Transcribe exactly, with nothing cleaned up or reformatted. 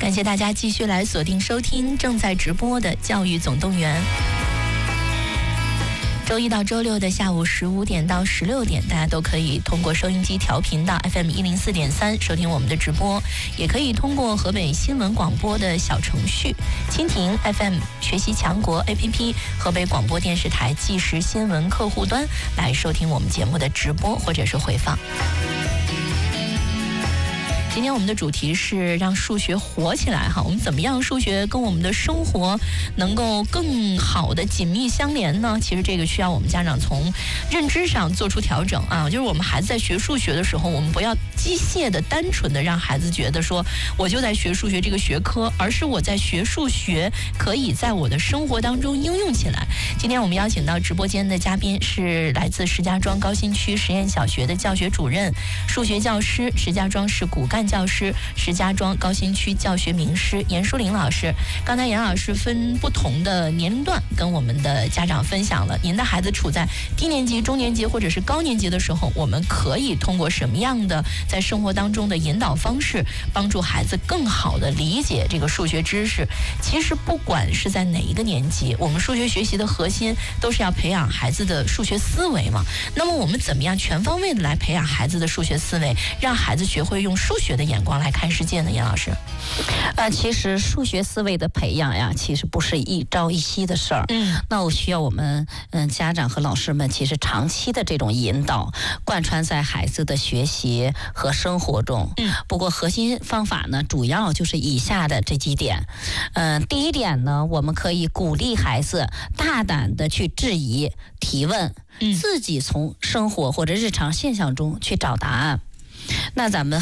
感谢大家继续来锁定收听正在直播的教育总动员。周一到周六的下午十五点到十六点，大家都可以通过收音机调频到 F M 一零四点三收听我们的直播，也可以通过河北新闻广播的小程序、蜻蜓 F M 学习强国 A P P、河北广播电视台即时新闻客户端来收听我们节目的直播或者是回放。今天我们的主题是让数学活起来哈，我们怎么样数学跟我们的生活能够更好的紧密相连呢？其实这个需要我们家长从认知上做出调整啊，就是我们孩子在学数学的时候，我们不要机械的单纯的让孩子觉得说我就在学数学这个学科，而是我在学数学可以在我的生活当中应用起来。今天我们邀请到直播间的嘉宾是来自石家庄高新区实验小学的教学主任、数学教师、石家庄市骨干教师、石家庄高新区教学名师严淑玲老师。刚才严老师分不同的年龄段跟我们的家长分享了，您的孩子处在低年级、中年级或者是高年级的时候，我们可以通过什么样的在生活当中的引导方式，帮助孩子更好的理解这个数学知识。其实不管是在哪一个年级，我们数学学习的核心都是要培养孩子的数学思维嘛。那么我们怎么样全方位的来培养孩子的数学思维，让孩子学会用数学的眼光来看世界呢？严老师， 呃，其实数学思维的培养呀，其实不是一朝一夕的事儿。 嗯， 那我需要我们嗯家长和老师们，其实长期的这种引导，贯穿在孩子的学习和生活中。 嗯， 不过核心方法呢，主要就是以下的这几点。嗯、呃，第一点呢，我们可以鼓励孩子大胆的去质疑、提问， 嗯， 自己从生活或者日常现象中去找答案。那咱们